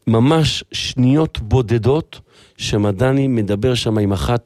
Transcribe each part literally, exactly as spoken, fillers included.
ממש שניות בודדות, שמדני מדבר שם עם אחת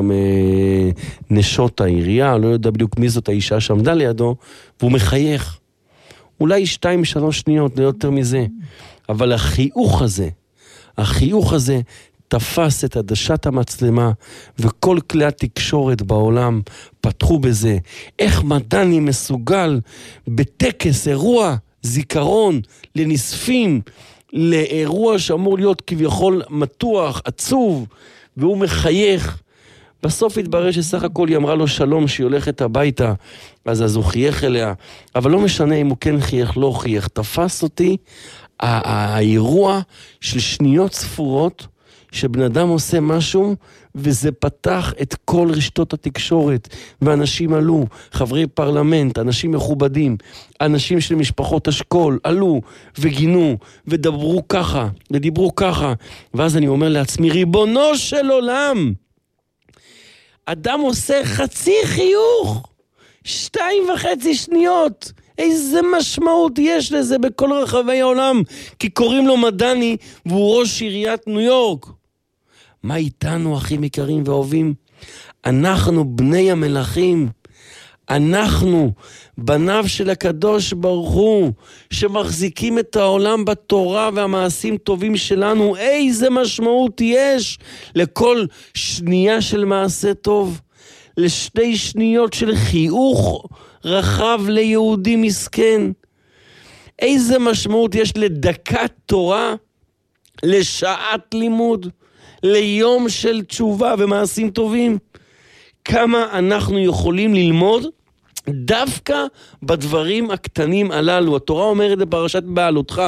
מנשות העירייה, לא יודע בדיוק מי זאת האישה שעמדה לידו, והוא מחייך. אולי שתיים, שלוש שניות, לא יותר מזה. אבל החיוך הזה, החיוך הזה, תפס את עדשת המצלמה, וכל כלי התקשורת בעולם פתחו בזה. איך מדני מסוגל בטקס, אירוע, זיכרון, לנספים, לאירוע שאמור להיות כביכול מתוח, עצוב, והוא מחייך. בסוף התברר שסך הכל היא אמרה לו שלום, שהיא הולכת הביתה, אז, אז הוא חייך אליה. אבל לא משנה אם הוא כן חייך, לא חייך. תפס אותי האירוע של שניות ספורות, שבן אדם עושה משהו, וזה פתח את כל רשתות התקשורת, ואנשים עלו, חברי פרלמנט, אנשים מכובדים, אנשים של משפחות אשכול, עלו וגינו, ודברו ככה, ודיברו ככה, ואז אני אומר לעצמי, ריבונו של עולם, אדם עושה חצי חיוך, שתיים וחצי שניות, איזה משמעות יש לזה בכל רחבי העולם, כי קוראים לו מדני, והוא ראש עיריית ניו יורק. מה איתנו, אחים יקרים ואוהבים? אנחנו בני המלאכים, אנחנו בניו של הקדוש ברוך הוא, שמחזיקים את העולם בתורה והמעשים טובים שלנו. איזה משמעות יש לכל שנייה של מעשה טוב, לשתי שניות של חיוך רחב ליהודי מסכן. איזה משמעות יש לדקת תורה, לשעת לימוד, ליום של תשובה ומעשים טובים. כמה אנחנו יכולים ללמוד דווקא בדברים הקטנים הללו. התורה אומרת בפרשת בעלותך,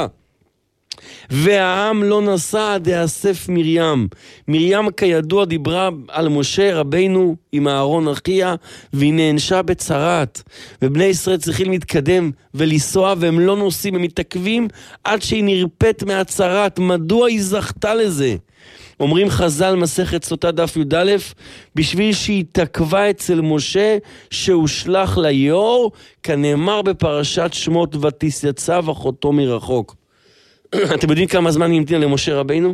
והעם לא נסע עד יאסף מרים. מרים כידוע דיברה על משה רבינו עם אהרון אחיה, והיא נענשה בצרת, ובני ישראל צריכים להתקדם ולנסוע, והם לא נוסעים, הם מתעכבים עד שהיא נרפאת מהצרת. מדוע היא זכתה לזה? אומרים חז"ל מסכת סוטה דף י"א, בשביל שהיא תקווה אצל משה שהושלח ליאור, כנאמר בפרשת שמות, ותיסצב אחותו מרחוק. אתם יודעים כמה זמן היא המתינה למשה רבינו?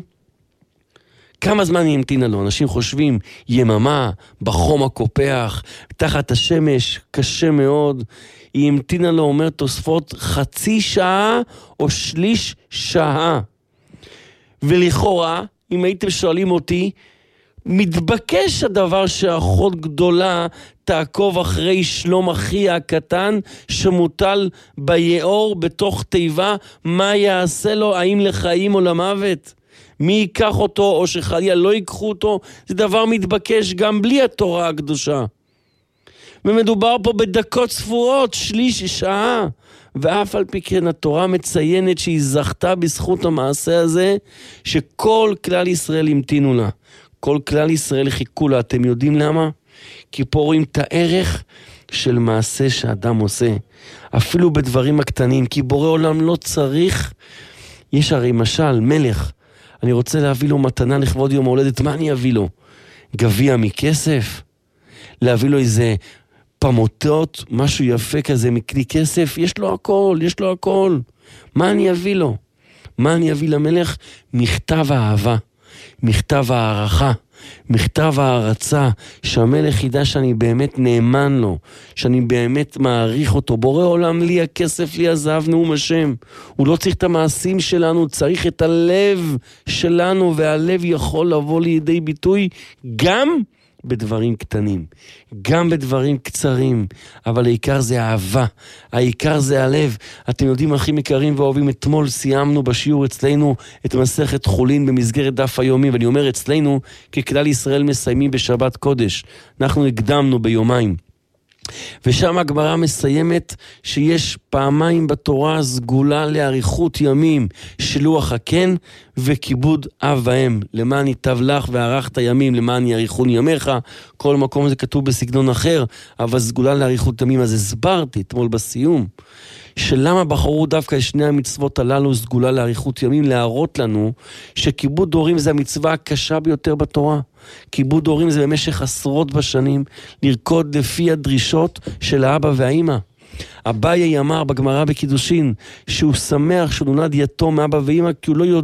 כמה זמן היא המתינה לו? אנשים חושבים, יממה, בחום הקופח, תחת השמש, קשה מאוד. היא המתינה לו, אומר תוספות, חצי שעה או שליש שעה. ולכאורה, אם הייתם שואלים אותי, מתבקש הדבר שאחות גדולה תעקוב אחרי שלום אחיה הקטן שמוטל ביאור בתוך תיבה, מה יעשה לו, האם לחיים או למוות? מי ייקח אותו או שחליה לא ייקחו אותו? זה דבר מתבקש גם בלי התורה הקדושה. ומדובר פה בדקות ספורות, שליש שעה. ואף על פי כן התורה מציינת שהיא זכתה בזכות המעשה הזה, שכל כלל ישראל המתינו לה. כל כלל ישראל חיכו לה. אתם יודעים למה? כי פה רואים את הערך של מעשה שאדם עושה. אפילו בדברים הקטנים. כי בורא עולם לא צריך. יש הרי משל, מלך. אני רוצה להביא לו מתנה לכבוד יום ההולדת. מה אני אביא לו? גביע מכסף? להביא לו איזה פמוטות, משהו יפה כזה מכלי כסף? יש לו הכל, יש לו הכל. מה אני אביא לו? מה אני אביא למלך? מכתב האהבה, מכתב הערכה, מכתב הערצה, שהמלך ידע שאני באמת נאמן לו, שאני באמת מעריך אותו. בורא עולם, לי הכסף, לי הזהב, נאום השם. הוא לא צריך את המעשים שלנו, צריך את הלב שלנו, והלב יכול לבוא לידי ביטוי גם בדברים קטנים, גם בדברים קצרים, אבל העיקר זה האהבה, העיקר זה הלב. אתם יודעים, אחים יקרים ואוהבים, אתמול סיימנו בשיעור אצלנו את מסכת חולין במסגרת דף היומי, ואני אומר אצלנו, כי כלל ישראל מסיימים בשבת קודש, אנחנו הקדמנו ביומיים, ושם הגמרא מסיימת שיש פעמיים בתורה סגולה לאריכות ימים, שלוח הקן וכיבוד אב ואם. למען ייטב לך וערכת ימים, למען יאריכון ימיך. כל מקום זה כתוב בסגנון אחר, אבל סגולה לאריכות ימים. אז הסברתי אתמול בסיום שלמה בחרו דווקא שני המצוות הללו סגולה לאריכות ימים, להראות לנו שכיבוד הורים זה המצווה הקשה ביותר בתורה. כיבוד הורים זה במשך עשרות בשנים לרקוד לפי הדרישות של האבא והאמא. אביי אמר בגמרא בקידושין שהוא שמח שהוא נולד יתום מאבא ואמא, כי הוא לא יודע